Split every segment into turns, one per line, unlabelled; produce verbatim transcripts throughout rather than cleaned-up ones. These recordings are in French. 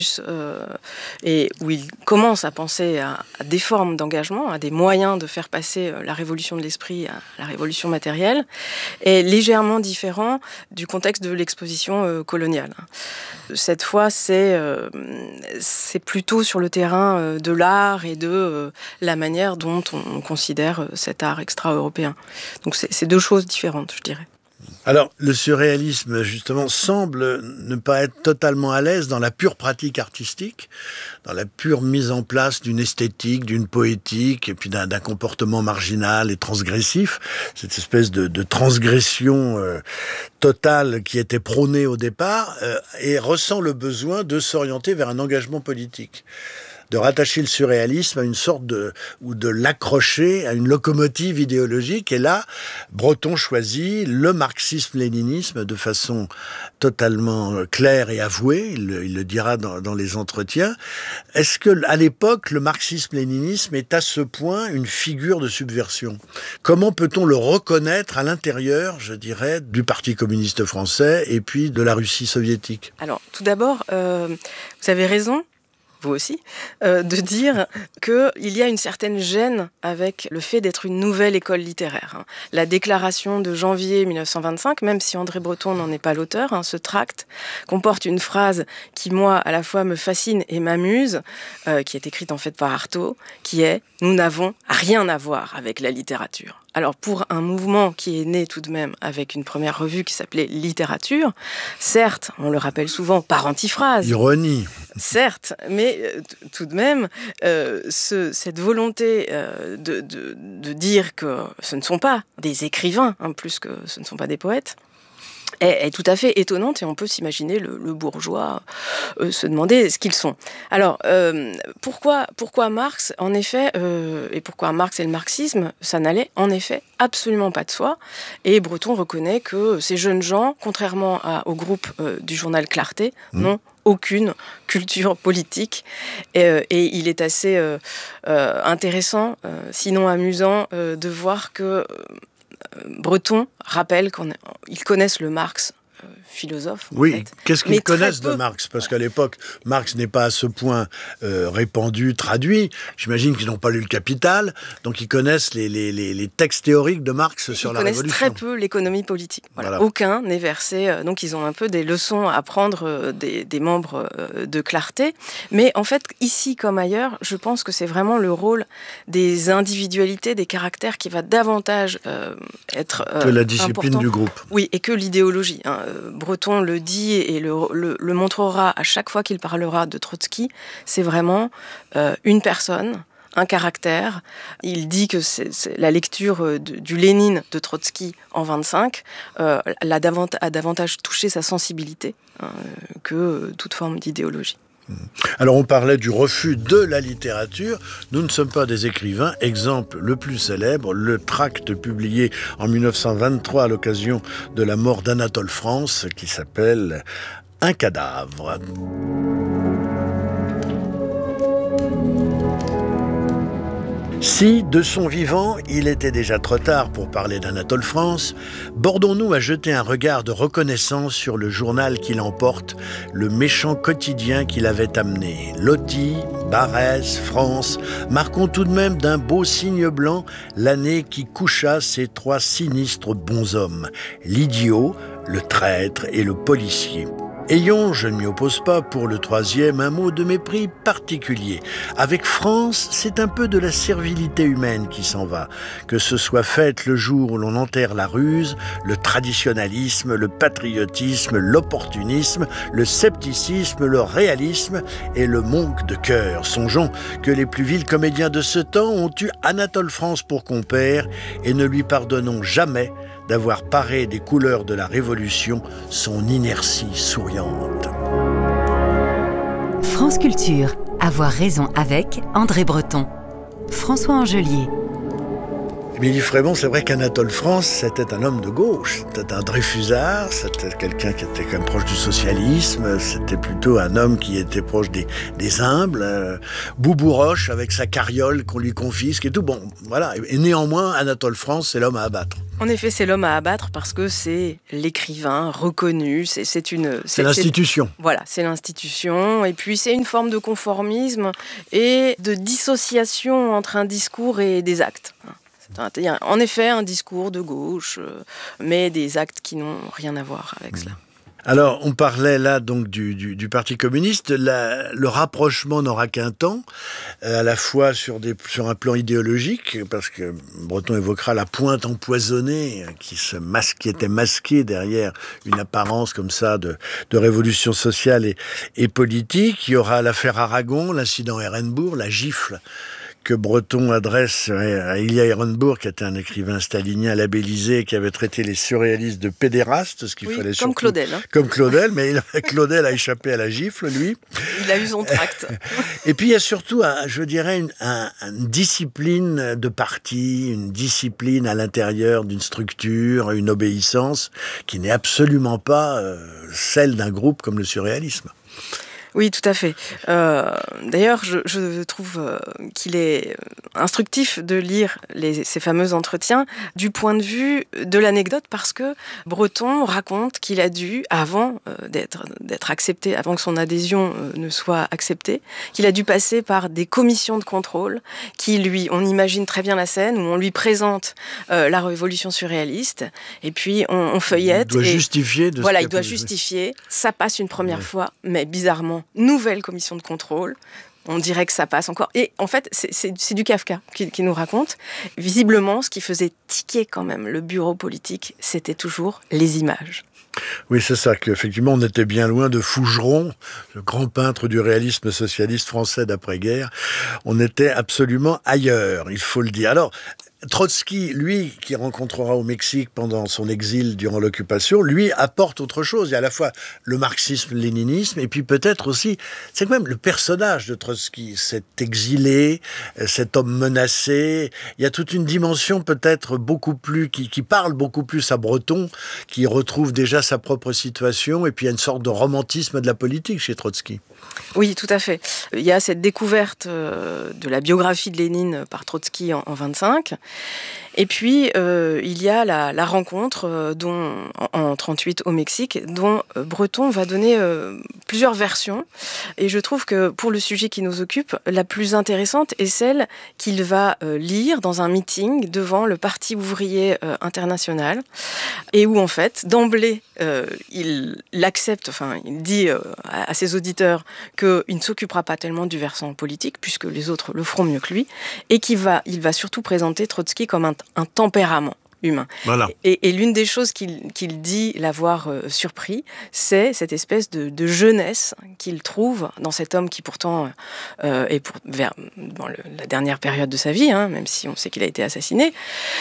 Euh, et où il commence à penser à, à des formes d'engagement, à des moyens de faire passer la révolution de l'esprit à la révolution matérielle, est légèrement différent du contexte de l'exposition euh, coloniale. Cette fois, c'est, euh, c'est plutôt sur le terrain euh, de l'art et de euh, la manière dont on, on considère cet art extra-européen. Donc c'est, c'est deux choses différentes, je dirais.
Alors, le surréalisme, justement, semble ne pas être totalement à l'aise dans la pure pratique artistique, dans la pure mise en place d'une esthétique, d'une poétique, et puis d'un, d'un comportement marginal et transgressif. Cette espèce de, de transgression euh, totale qui était prônée au départ, euh, et ressent le besoin de s'orienter vers un engagement politique, de rattacher le surréalisme à une sorte de, ou de l'accrocher à une locomotive idéologique. Et là, Breton choisit le marxisme-léninisme de façon totalement claire et avouée. Il, il le dira dans, dans les entretiens. Est-ce que, à l'époque, le marxisme-léninisme est à ce point une figure de subversion? Comment peut-on le reconnaître à l'intérieur, je dirais, du Parti communiste français et puis de la Russie soviétique?
Alors, tout d'abord, euh, vous avez raison, vous aussi, euh, de dire qu'il y a une certaine gêne avec le fait d'être une nouvelle école littéraire. Hein. La déclaration de janvier dix-neuf cent vingt-cinq, même si André Breton n'en est pas l'auteur, hein, ce tract comporte une phrase qui, moi, à la fois me fascine et m'amuse, euh, qui est écrite en fait par Artaud, qui est « Nous n'avons rien à voir avec la littérature ». Alors, pour un mouvement qui est né tout de même avec une première revue qui s'appelait Littérature, certes, on le rappelle souvent, par antiphrase.
Ironie.
Certes, mais euh, t- tout de même, euh, ce, cette volonté euh, de, de, de dire que ce ne sont pas des écrivains, hein, plus que ce ne sont pas des poètes, est, est tout à fait étonnante, et on peut s'imaginer le, le bourgeois euh, se demander ce qu'ils sont. Alors, euh, pourquoi, pourquoi Marx, en effet, euh, et pourquoi Marx et le marxisme, ça n'allait en effet absolument pas de soi, et Breton reconnaît que ces jeunes gens, contrairement à, au groupe euh, du journal Clarté, mmh. n'ont aucune culture politique, et, euh, et il est assez euh, euh, intéressant, euh, sinon amusant, euh, de voir que euh, Breton rappelle qu'ils connaissent le Marx euh, philosophe.
Oui,
en fait.
Qu'est-ce qu'ils Mais connaissent de Marx? Parce qu'à l'époque, Marx n'est pas à ce point euh, répandu, traduit. J'imagine qu'ils n'ont pas lu le Capital, donc ils connaissent les, les, les, les textes théoriques de Marx sur
ils
la Révolution.
Ils connaissent très peu l'économie politique. Voilà. Voilà. Aucun n'est versé. Euh, donc ils ont un peu des leçons à prendre euh, des, des membres euh, de Clarté. Mais en fait, ici comme ailleurs, je pense que c'est vraiment le rôle des individualités, des caractères qui va davantage euh, être euh,
que la discipline
important.
Du groupe.
Oui, et que l'idéologie. Hein. Breton le dit et le, le, le montrera à chaque fois qu'il parlera de Trotsky. C'est vraiment euh, une personne, un caractère. Il dit que c'est, c'est la lecture de, du Lénine de Trotsky en vingt-cinq euh, l'a davant- a davantage touché sa sensibilité hein, que euh, toute forme d'idéologie.
Alors on parlait du refus de la littérature. Nous ne sommes pas des écrivains. Exemple le plus célèbre, le tract publié en dix-neuf cent vingt-trois à l'occasion de la mort d'Anatole France qui s'appelle « Un cadavre ». Si, de son vivant, il était déjà trop tard pour parler d'Anatole France, bordons-nous à jeter un regard de reconnaissance sur le journal qui l'emporte, le méchant quotidien qu'il avait amené. Loti, Barès, France, marquons tout de même d'un beau signe blanc l'année qui coucha ces trois sinistres bonshommes, l'idiot, le traître et le policier. Ayons, je ne m'y oppose pas, pour le troisième, un mot de mépris particulier. Avec France, c'est un peu de la servilité humaine qui s'en va. Que ce soit fait le jour où l'on enterre la ruse, le traditionnalisme, le patriotisme, l'opportunisme, le scepticisme, le réalisme et le manque de cœur. Songeons que les plus vils comédiens de ce temps ont eu Anatole France pour compère et ne lui pardonnons jamais d'avoir paré des couleurs de la Révolution son inertie souriante.
France Culture, avoir raison avec André Breton. François Angelier.
Émilie Frémont, c'est vrai qu'Anatole France, c'était un homme de gauche. C'était un Dreyfusard, c'était quelqu'un qui était quand même proche du socialisme, c'était plutôt un homme qui était proche des, des humbles. Euh, Boubou Roche, avec sa carriole qu'on lui confisque et tout. Bon, voilà. Et néanmoins, Anatole France, c'est l'homme à abattre.
En effet, c'est l'homme à abattre parce que c'est l'écrivain reconnu, c'est, c'est une... C'est,
c'est l'institution.
C'est, voilà, c'est l'institution. Et puis, c'est une forme de conformisme et de dissociation entre un discours et des actes. Il y a en effet un discours de gauche, mais des actes qui n'ont rien à voir avec cela.
Alors, on parlait là donc du, du, du Parti communiste. La, le rapprochement n'aura qu'un temps, euh, à la fois sur, des, sur un plan idéologique, parce que Breton évoquera la pointe empoisonnée qui, se masque, qui était masquée derrière une apparence comme ça de, de révolution sociale et, et politique. Il y aura l'affaire Aragon, l'incident Ehrenburg, la gifle que Breton adresse à Elia Ehrenburg, qui était un écrivain stalinien labellisé, qui avait traité les surréalistes de pédérastes, ce qu'il
oui,
fallait
comme
surtout...
Claudel. Hein.
Comme Claudel, mais il, Claudel a échappé à la gifle, lui.
Il a eu son tract.
Et puis il y a surtout, un, je dirais, une, un, une discipline de parti, une discipline à l'intérieur d'une structure, une obéissance qui n'est absolument pas euh, celle d'un groupe comme le surréalisme.
Oui, tout à fait. Euh, d'ailleurs, je, je trouve euh, qu'il est instructif de lire les, ces fameux entretiens du point de vue de l'anecdote, parce que Breton raconte qu'il a dû, avant euh, d'être, d'être accepté, avant que son adhésion euh, ne soit acceptée, qu'il a dû passer par des commissions de contrôle qui lui, on imagine très bien la scène où on lui présente euh, la révolution surréaliste, et puis on, on feuillette.
Il doit
et,
justifier. De
voilà,
ce
il doit
fait.
justifier. Ça passe une première
ouais.
fois, mais bizarrement, nouvelle commission de contrôle. On dirait que ça passe encore. Et en fait, c'est, c'est, c'est du Kafka qui, qui nous raconte. Visiblement, ce qui faisait tiquer quand même le bureau politique, c'était toujours les images.
Oui, c'est ça, qu'effectivement, on était bien loin de Fougeron, le grand peintre du réalisme socialiste français d'après-guerre. On était absolument ailleurs, il faut le dire. Alors, Trotsky, lui, qui rencontrera au Mexique pendant son exil durant l'occupation, lui apporte autre chose. Il y a à la fois le marxisme, le léninisme, et puis peut-être aussi, c'est quand même le personnage de Trotsky, cet exilé, cet homme menacé. Il y a toute une dimension peut-être beaucoup plus, qui, qui parle beaucoup plus à Breton, qui retrouve déjà sa propre situation, et puis il y a une sorte de romantisme de la politique chez Trotsky.
Oui, tout à fait. Il y a cette découverte euh, de la biographie de Lénine par Trotsky en, en vingt-cinq. Et puis, euh, il y a la, la rencontre euh, dont, en, en trente-huit au Mexique, dont euh, Breton va donner euh, plusieurs versions. Et je trouve que pour le sujet qui nous occupe, la plus intéressante est celle qu'il va euh, lire dans un meeting devant le Parti ouvrier euh, international, et où en fait, d'emblée, euh, il, il accepte, enfin, il dit euh, à, à ses auditeurs qu'il ne s'occupera pas tellement du versant politique, puisque les autres le feront mieux que lui, et qu'il va, il va surtout présenter Trotsky comme un, un tempérament humain.
Voilà.
Et, et l'une des choses qu'il, qu'il dit l'avoir euh, surpris, c'est cette espèce de, de jeunesse qu'il trouve dans cet homme qui pourtant euh, est pour, vers dans le, la dernière période de sa vie, hein, même si on sait qu'il a été assassiné.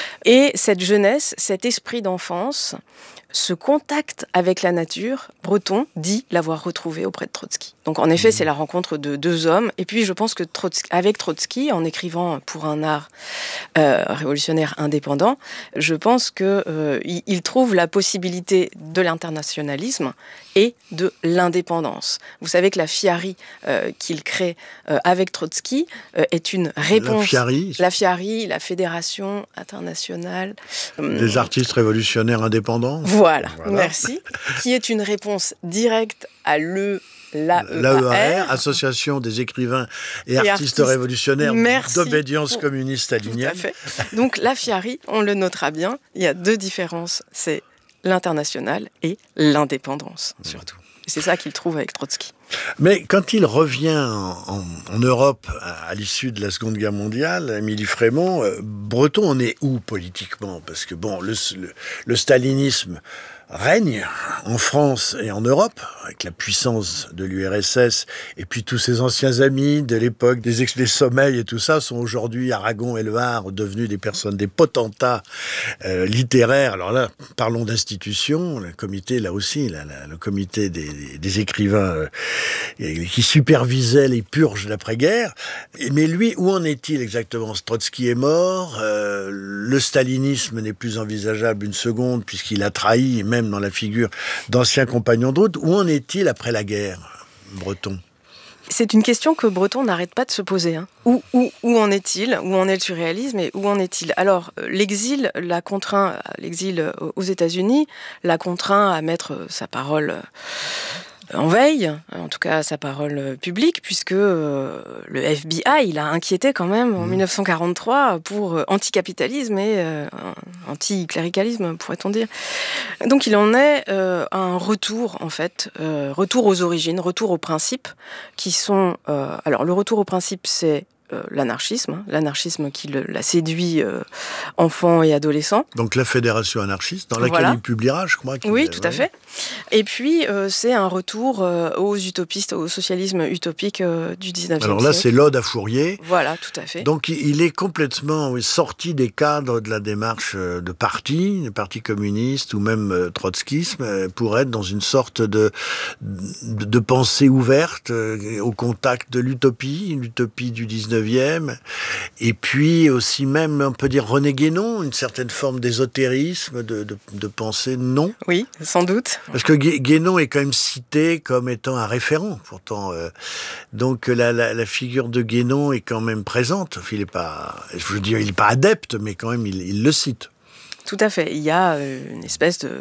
Et cette jeunesse, cet esprit d'enfance, ce contact avec la nature, Breton dit l'avoir retrouvé auprès de Trotsky. Donc en effet, c'est la rencontre de deux hommes. Et puis je pense que Trotsky, avec Trotsky, en écrivant pour un art euh, révolutionnaire indépendant, je pense qu'il euh, il trouve la possibilité de l'internationalisme et de l'indépendance. Vous savez que la FIARI euh, qu'il crée euh, avec Trotsky euh, est une réponse...
La FIARI
La FIARI, la Fédération internationale...
Des euh, artistes révolutionnaires indépendants.
Voilà, voilà, merci. Qui est une réponse directe à l'E... L'A E A R,
Association des écrivains et, et artistes, artistes révolutionnaires d'obédience pour... communiste stalinienne.
Tout à fait. Donc la FIARI, on le notera bien, il y a deux différences, c'est l'international et l'indépendance, surtout. Et c'est ça qu'il trouve avec Trotsky.
Mais quand il revient en, en, en Europe à, à l'issue de la Seconde Guerre mondiale, Émilie Frémont, euh, Breton, on est où politiquement ? Parce que bon, le, le, le stalinisme règne en France et en Europe, avec la puissance de l'U R S S, et puis tous ses anciens amis de l'époque des, ex- des sommeils et tout ça, sont aujourd'hui, Aragon et Le Havre, devenus des personnes, des potentats euh, littéraires. Alors là, parlons d'institutions, le comité, là aussi, là, là, le comité des, des, des écrivains euh, qui supervisait les purges d'après-guerre. Mais lui, où en est-il exactement? Trotsky est mort, euh, le stalinisme n'est plus envisageable une seconde, puisqu'il a trahi, même dans la figure d'anciens compagnons de route. Où en est-il après la guerre, Breton?
C'est une question que Breton n'arrête pas de se poser. Hein. Où, où, où en est-il? Où en est le surréalisme et où en est-il? Alors, l'exil l'a contraint, l'exil aux États-Unis l'a contraint à mettre sa parole en veille, en tout cas sa parole publique, puisque euh, le F B I il a inquiété quand même en mmh. dix-neuf cent quarante-trois pour anticapitalisme et euh, anticléricalisme, pourrait-on dire. Donc il en est euh, un retour, en fait, euh, retour aux origines, retour aux principes, qui sont... Euh, alors le retour aux principes, c'est Euh, l'anarchisme, hein, l'anarchisme qui le, l'a séduit euh, enfant et adolescent.
Donc la fédération anarchiste, dans laquelle
voilà.
il publiera, je crois.
Oui, tout à fait. Et puis, euh, c'est un retour euh, aux utopistes, au socialisme utopique euh, du dix-neuvième siècle.
Alors là, c'est l'Ode à Fourier.
Voilà, tout à fait.
Donc il est complètement oui, sorti des cadres de la démarche de parti, du parti communiste ou même euh, trotskisme, pour être dans une sorte de, de, de pensée ouverte, euh, au contact de l'utopie, l'utopie du dix-neuvième. Et puis aussi même, on peut dire René Guénon, une certaine forme d'ésotérisme, de, de, de pensée, non?
Oui, sans doute.
Parce que Guénon est quand même cité comme étant un référent, pourtant. Euh, donc la, la, la figure de Guénon est quand même présente. Il est pas, je veux dire, il n'est pas adepte, mais quand même, il, il le cite.
Tout à fait. Il y a une espèce de,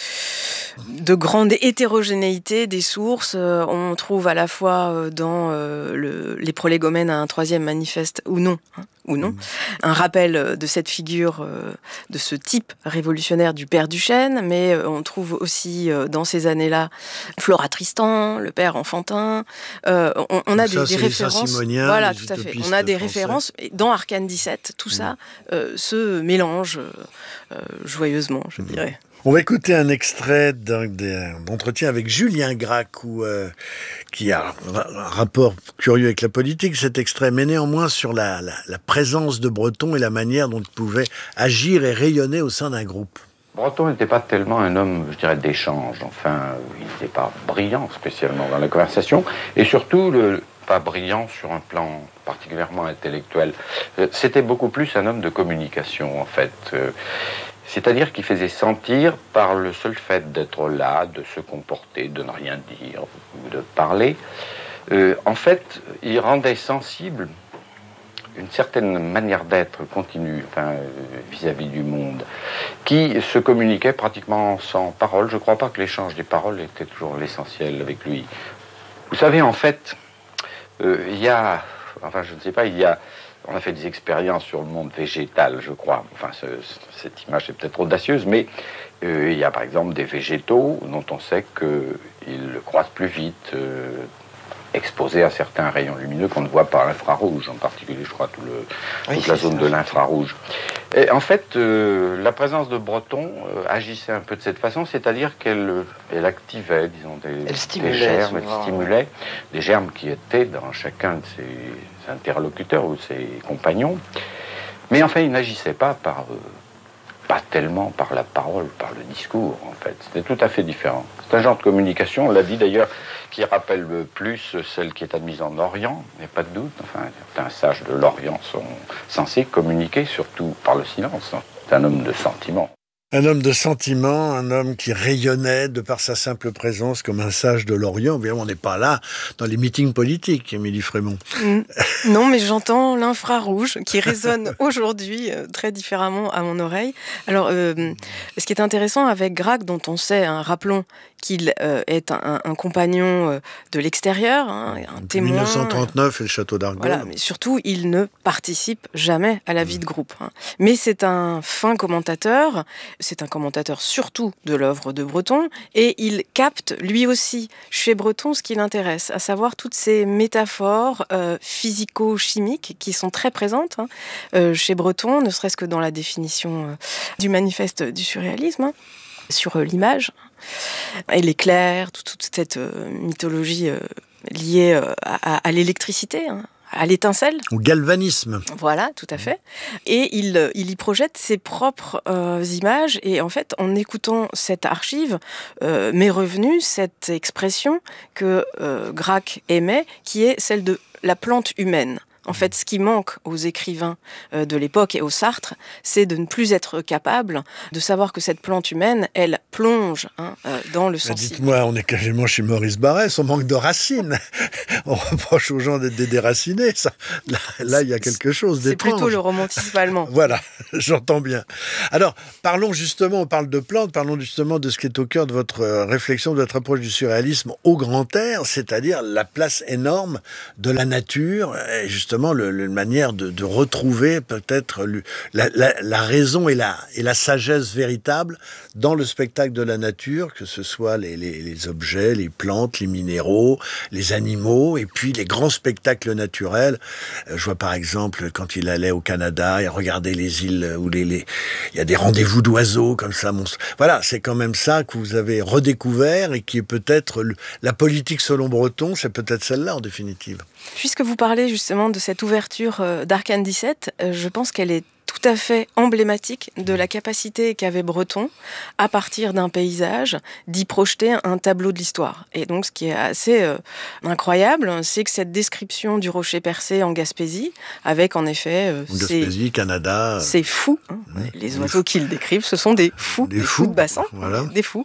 de, de grande hétérogénéité des sources. On trouve à la fois dans le, les prolégomènes à un troisième manifeste ou non, hein, ou non, mmh. un rappel de cette figure, de ce type révolutionnaire du père Duchesne, mais on trouve aussi dans ces années-là Flora Tristan, le père Enfantin. Euh, on, on a
ça,
des, des références.
Voilà,
tout à fait. On a des français. références dans Arcane dix-sept. Tout mmh. ça euh, se mélange. Euh, joyeusement, je dirais.
On va écouter un extrait d'un, d'un entretien avec Julien Gracq, où, euh, qui a un rapport curieux avec la politique, cet extrait, mais néanmoins sur la, la, la présence de Breton et la manière dont il pouvait agir et rayonner au sein d'un groupe.
Breton n'était pas tellement un homme, je dirais, d'échange. Enfin, il n'était pas brillant spécialement dans la conversation, et surtout le, pas brillant sur un plan particulièrement intellectuel. C'était beaucoup plus un homme de communication, en fait. C'est-à-dire qu'il faisait sentir, par le seul fait d'être là, de se comporter, de ne rien dire, ou de parler, euh, en fait, il rendait sensible une certaine manière d'être continue, enfin, euh, vis-à-vis du monde, qui se communiquait pratiquement sans parole. Je ne crois pas que l'échange des paroles était toujours l'essentiel avec lui. Vous savez, en fait, euh, il y a, enfin, je ne sais pas, il y a, on a fait des expériences sur le monde végétal, je crois. Enfin, ce, cette image est peut-être audacieuse, mais euh, il y a par exemple des végétaux dont on sait qu'ils croissent plus vite, euh, exposés à certains rayons lumineux qu'on ne voit pas à l'infrarouge, en particulier, je crois, tout le, oui, toute la zone ça, de l'infrarouge. Et en fait, euh, la présence de Breton euh, agissait un peu de cette façon, c'est-à-dire qu'elle elle activait, disons, des, des germes, elle stimulait des germes qui étaient dans chacun de ses interlocuteurs ou ses compagnons. Mais enfin, il n'agissait pas par... Euh, pas tellement par la parole, par le discours, en fait. C'était tout à fait différent. C'est un genre de communication, on l'a dit d'ailleurs, qui rappelle plus celle qui est admise en Orient, il n'y a pas de doute. Enfin, certains sages de l'Orient sont censés communiquer, surtout par le silence. C'est un homme de sentiment.
Un homme de sentiment, un homme qui rayonnait de par sa simple présence comme un sage de l'Orient. Bien, on n'est pas là dans les meetings politiques, Émilie Frémont.
Mmh. Non, mais j'entends l'infrarouge qui résonne aujourd'hui euh, très différemment à mon oreille. Alors, euh, ce qui est intéressant avec Gracq, dont on sait, hein, rappelons qu'il euh, est un, un compagnon euh, de l'extérieur, hein, un témoin.
dix-neuf cent trente-neuf et le château d'Argol.
Voilà, mais surtout, il ne participe jamais à la vie de groupe. Hein. Mais c'est un fin commentateur, c'est un commentateur surtout de l'œuvre de Breton, et il capte lui aussi chez Breton ce qui l'intéresse, à savoir toutes ces métaphores euh, physico-chimiques qui sont très présentes hein, euh, chez Breton, ne serait-ce que dans la définition euh, du manifeste du surréalisme. Hein. sur euh, l'image. Et l'éclair, toute, toute cette euh, mythologie euh, liée euh, à, à l'électricité, hein, à l'étincelle.
Au galvanisme.
Voilà, tout à fait. Et il, il y projette ses propres euh, images. Et en fait, en écoutant cette archive, euh, m'est revenue cette expression que euh, Gracq aimait, qui est celle de la plante humaine. En fait, ce qui manque aux écrivains de l'époque et aux Sartre, c'est de ne plus être capable de savoir que cette plante humaine, elle plonge hein, dans le sensible.
Dites-moi, on est quasiment chez Maurice Barrès, on manque de racines. On reproche aux gens d'être des déracinés. Ça, là, là, il y a quelque chose d'étrange.
C'est plutôt le romantisme allemand.
Voilà, j'entends bien. Alors, parlons justement, on parle de plantes, parlons justement de ce qui est au cœur de votre réflexion, de votre approche du surréalisme au grand air, c'est-à-dire la place énorme de la nature, et justement, Le, le, une manière de, de retrouver peut-être le, la, la, la raison et la, et la sagesse véritable dans le spectacle de la nature, que ce soit les, les, les objets, les plantes, les minéraux, les animaux, et puis les grands spectacles naturels. Euh, je vois par exemple quand il allait au Canada et regardait les îles où les, les, il y a des rendez-vous d'oiseaux comme ça. Mon... Voilà, c'est quand même ça que vous avez redécouvert et qui est peut-être le, la politique selon Breton, c'est peut-être celle-là en définitive.
Puisque vous parlez justement de cette ouverture d'Arcane dix-sept, je pense qu'elle est tout à fait emblématique de la capacité qu'avait Breton, à partir d'un paysage, d'y projeter un tableau de l'histoire. Et donc, ce qui est assez euh, incroyable, c'est que cette description du rocher percé en Gaspésie, avec en effet... Euh,
Gaspésie,
ces,
Canada...
C'est fou. Hein. Oui. Les oiseaux qu'ils décrivent, ce sont des fous, des, des fous, fous de bassin, voilà. Des fous.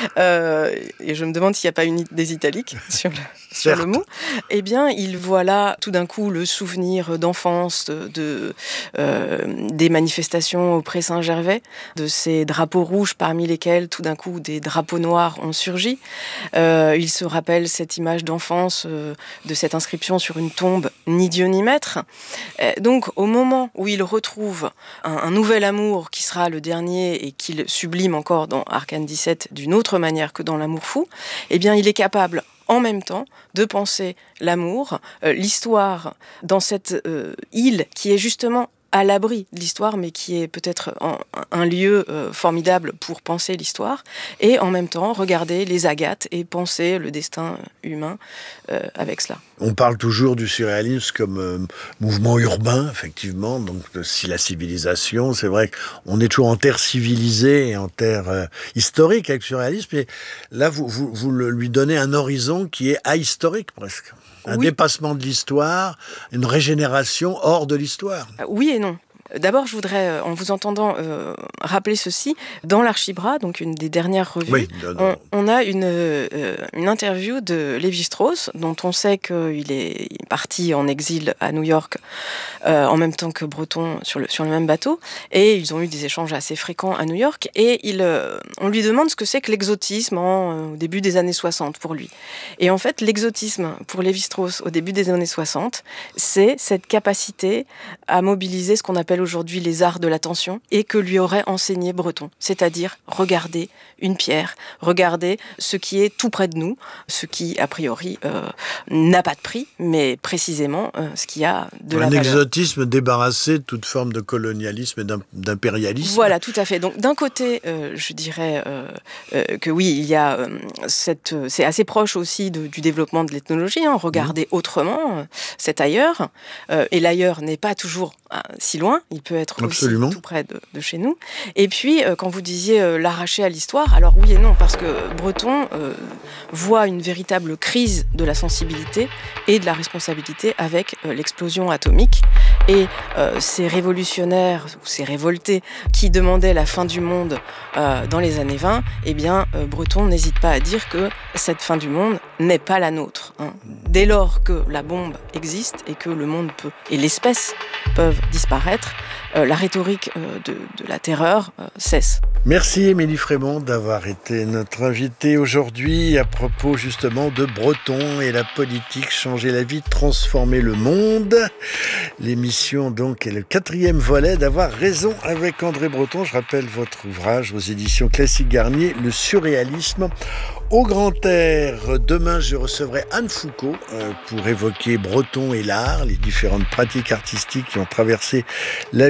Euh, et je me demande s'il n'y a pas une des italiques sur le, sur le mot. Eh bien, il voit là, tout d'un coup, le souvenir d'enfance, de... de euh, des manifestations au Pré-Saint-Gervais, de ces drapeaux rouges parmi lesquels tout d'un coup des drapeaux noirs ont surgi. Euh, il se rappelle cette image d'enfance euh, de cette inscription sur une tombe ni Dieu ni maître. Euh, donc au moment où il retrouve un, un nouvel amour qui sera le dernier et qu'il sublime encore dans Arcane dix-sept d'une autre manière que dans L'amour fou, eh bien il est capable en même temps de penser l'amour, euh, l'histoire dans cette euh, île qui est justement à l'abri de l'histoire, mais qui est peut-être un, un lieu euh, formidable pour penser l'histoire, et en même temps regarder les agates et penser le destin humain euh, avec cela.
On parle toujours du surréalisme comme euh, mouvement urbain, effectivement, donc si la civilisation, c'est vrai qu'on est toujours en terre civilisée et en terre euh, historique avec le surréalisme, et là vous, vous, vous lui donnez un horizon qui est ahistorique presque. Un oui. dépassement de l'histoire, une régénération hors de l'histoire.
Oui et non. D'abord, je voudrais, en vous entendant, euh, rappeler ceci. Dans l'Archibras, donc une des dernières revues, oui, non, non. On, on a une, euh, une interview de Lévi-Strauss, dont on sait qu'il est parti en exil à New York, euh, en même temps que Breton, sur le, sur le même bateau. Et ils ont eu des échanges assez fréquents à New York. Et il, euh, on lui demande ce que c'est que l'exotisme en, euh, au début des années soixante pour lui. Et en fait, l'exotisme pour Lévi-Strauss au début des années soixante, c'est cette capacité à mobiliser ce qu'on appelle aujourd'hui les arts de l'attention et que lui aurait enseigné Breton, c'est-à-dire regarder une pierre, regarder ce qui est tout près de nous, ce qui a priori euh, n'a pas de prix, mais précisément euh, ce qui a de
un
la valeur.
Un exotisme débarrassé de toute forme de colonialisme et d'impérialisme.
Voilà, tout à fait. Donc d'un côté, euh, je dirais euh, euh, que oui, il y a euh, cette, c'est assez proche aussi de, du développement de l'ethnologie. Hein, regarder mmh. autrement, euh, c'est ailleurs, euh, et l'ailleurs n'est pas toujours euh, si loin. Il peut être
Absolument.
aussi tout près de, de chez nous. Et puis, euh, quand vous disiez euh, l'arracher à l'histoire, alors oui et non, parce que Breton euh, voit une véritable crise de la sensibilité et de la responsabilité avec euh, l'explosion atomique. Et euh, ces révolutionnaires, ou ces révoltés qui demandaient la fin du monde euh, dans les années vingt, eh bien, euh, Breton n'hésite pas à dire que cette fin du monde n'est pas la nôtre. Hein. Dès lors que la bombe existe et que le monde peut, et l'espèce peuvent disparaître, euh, la rhétorique euh, de, de la terreur euh, cesse.
Merci Émilie Frémont d'avoir été notre invitée aujourd'hui à propos justement de Breton et la politique, changer la vie, transformer le monde. L'émission donc est le quatrième volet d'Avoir raison avec André Breton. Je rappelle votre ouvrage aux éditions Classique Garnier, Le surréalisme au grand air. Demain, je recevrai Anne Foucault euh, pour évoquer Breton et l'art, les différentes pratiques artistiques qui ont traversé la vie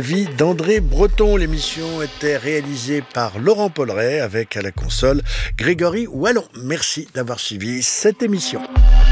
vie d'André Breton. L'émission était réalisée par Laurent Polleret avec à la console Grégory Wallon. Merci d'avoir suivi cette émission.